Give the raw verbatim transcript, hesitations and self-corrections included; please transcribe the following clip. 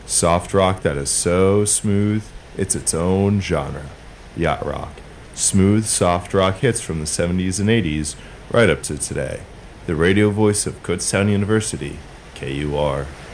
Soft rock that is so smooth, it's its own genre. Yacht rock. Smooth, soft rock hits from the seventies and eighties right up to today. The radio voice of Kutztown University, K U R.